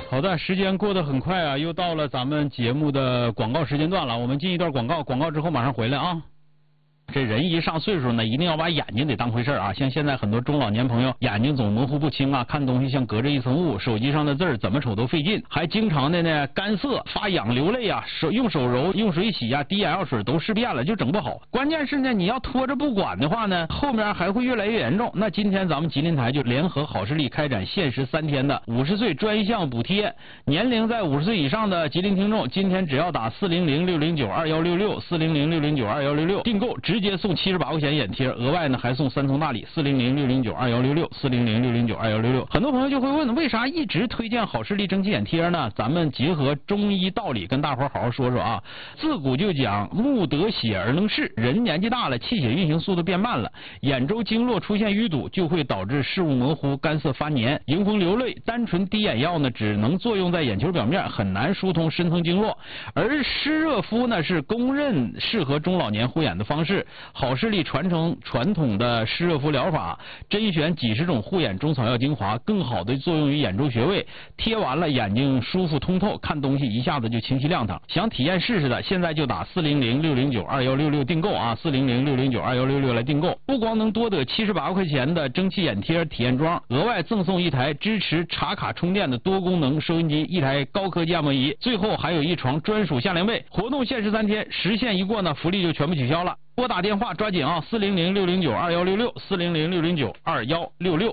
好的，时间过得很快啊，又到了咱们节目的广告时间段了。我们进一段广告，广告之后马上回来啊。这人一上岁数呢，一定要把眼睛得当回事啊！像现在很多中老年朋友眼睛总模糊不清啊，看东西像隔着一层雾，手机上的字儿怎么瞅都费劲，还经常的呢干涩、发痒、流泪啊，用手揉、用水洗啊，滴眼药水都试遍了，就整不好。关键是呢，你要拖着不管的话呢，后面还会越来越严重。那今天咱们吉林台就联合好视力开展限时3天的50岁专项补贴，年龄在50岁以上的吉林听众，今天只要打400-609-2166 400-609-2166订购，直接送78块钱眼贴，额外呢还送3重大礼，400-609-2166 400-609-2166。很多朋友就会问，为啥一直推荐好视力蒸汽眼贴呢？咱们结合中医道理跟大伙好好说说啊。自古就讲目得血而能视，人年纪大了，气血运行速度变慢了，眼周经络出现淤堵，就会导致视物模糊、干涩发黏、迎风流泪。单纯滴眼药呢，只能作用在眼球表面，很难疏通深层经络。而湿热敷呢，是公认适合中老年护眼的方式。好视力传承传统的湿热敷疗法，甄选几十种护眼中草药精华，更好的作用于眼周穴位，贴完了眼睛舒服通透，看东西一下子就清晰亮堂。想体验试试的，现在就打400-609-2166订购啊，400-609-2166来订购。不光能多得78块钱的蒸汽眼贴体验装，额外赠送一台支持插卡充电的多功能收音机，一台高科技按摩仪，最后还有一床专属夏凉被。活动限时3天，时限一过呢，福利就全部取消了。拨打电话抓紧啊，400-609-2166 400-609-2166。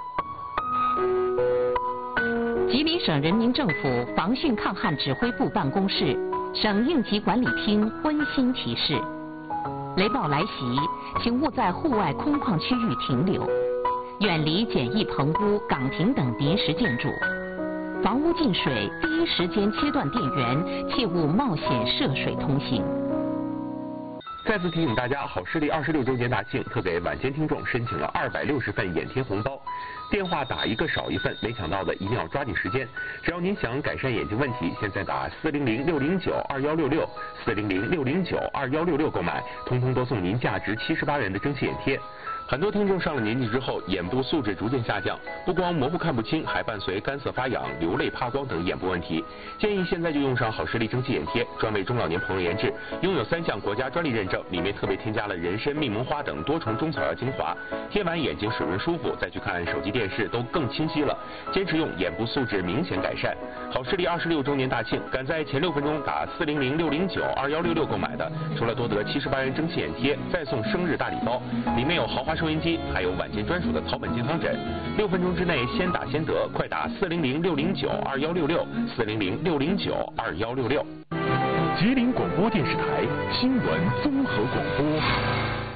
吉林省人民政府防汛抗旱指挥部办公室、省应急管理厅温馨提示：雷暴来袭，请勿在户外空旷区域停留，远离简易棚屋、岗亭等临时建筑。房屋进水，第一时间切断电源，切勿冒险涉水通行。 再次提醒大家，好视力26周年大庆特给晚间听众申请了260份眼贴红包，电话打一个少一份，没抢到的一定要抓紧时间。只要您想改善眼睛问题，现在打400-609-2166 400-609-2166购买，通通都送您价值78元的蒸汽眼贴。很多听众上了年纪之后，眼部素质逐渐下降，不光模糊看不清，还伴随干涩发痒、流泪怕光等眼部问题。建议现在就用上好视力蒸汽眼贴，专为中老年朋友研制，拥有3项国家专利认证，里面特别添加了人参、蜜蒙花等多重中草药精华，贴完眼睛水润舒服，再去看手机电视都更清晰了。坚持用，眼部素质明显改善。好视力26周年大庆，赶在前6分钟打400-609-2166购买的，除了多得78元蒸汽眼贴，再送生日大礼包，里面有豪华收音机，还有晚间专属的草本健康枕。6分钟之内先打先得，快打400-609-2166 400-609-2166。 吉林广播电视台新闻综合广播。